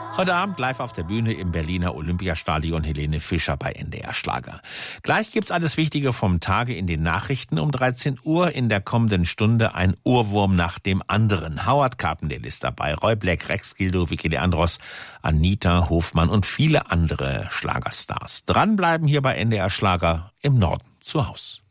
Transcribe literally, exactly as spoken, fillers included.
Heute Abend live auf der Bühne im Berliner Olympiastadion Helene Fischer bei N D R Schlager. Gleich gibt's alles Wichtige vom Tage in den Nachrichten um dreizehn Uhr. In der kommenden Stunde ein Ohrwurm nach dem anderen. Howard Carpendale ist dabei, Roy Black, Rex Gildo, Vicky Leandros, Anita Hofmann und viele andere Schlagerstars. Dranbleiben hier bei N D R Schlager im Norden zu Haus.